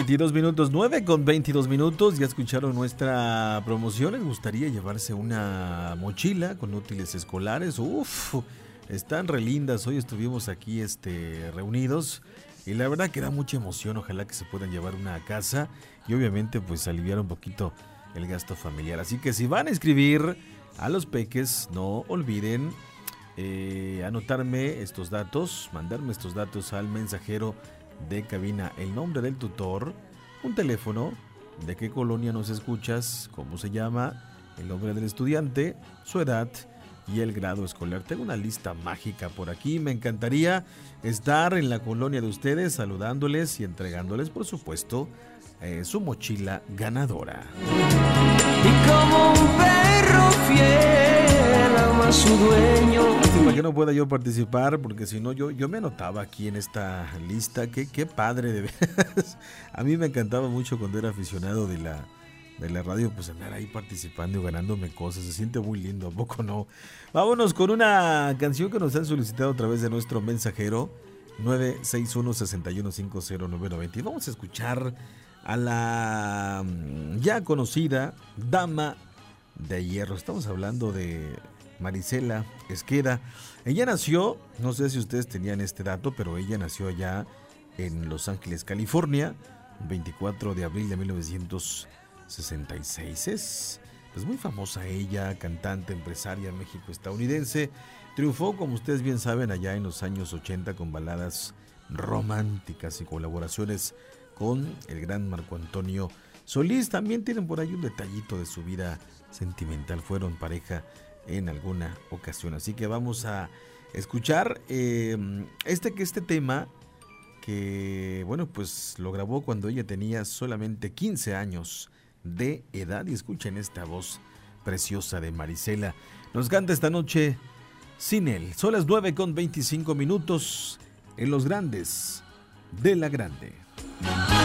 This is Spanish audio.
22 minutos, 9 con 22 minutos. Ya escucharon nuestra promoción. ¿Les gustaría llevarse una mochila con útiles escolares? Uf, están re lindas. Hoy estuvimos aquí reunidos y la verdad que da mucha emoción. Ojalá que se puedan llevar una a casa y obviamente pues aliviar un poquito el gasto familiar. Así que si van a escribir a los peques, no olviden anotarme estos datos, mandarme estos datos al mensajero de cabina, el nombre del tutor, un teléfono, de qué colonia nos escuchas, cómo se llama, el nombre del estudiante, su edad y el grado escolar. Tengo una lista mágica por aquí. Me encantaría estar en la colonia de ustedes saludándoles y entregándoles, por supuesto, su mochila ganadora. Y como un perro fiel ama a su dueño. Para que no pueda yo participar, porque si no yo me anotaba aquí en esta lista. Qué padre, de veras. A mí me encantaba mucho cuando era aficionado de la radio, pues andar ahí participando y ganándome cosas. Se siente muy lindo, ¿a poco no? Vámonos con una canción que nos han solicitado a través de nuestro mensajero 961-6150-990. Y vamos a escuchar a la ya conocida Dama de Hierro. Estamos hablando de Marisela Esqueda. Ella nació, no sé si ustedes tenían este dato, pero ella nació allá en Los Ángeles, California, 24 de abril de 1966. Es pues muy famosa ella, cantante, empresaria México-estadounidense. Triunfó, como ustedes bien saben, allá en los años 80 con baladas románticas y colaboraciones con el gran Marco Antonio Solís. También tienen por ahí un detallito de su vida sentimental. Fueron pareja en alguna ocasión. Así que vamos a escuchar este tema que, bueno, pues lo grabó cuando ella tenía solamente 15 años de edad. Y escuchen esta voz preciosa de Marisela. Nos canta esta noche Sin él. Son las 9 con 25 minutos en Los Grandes de la Grande.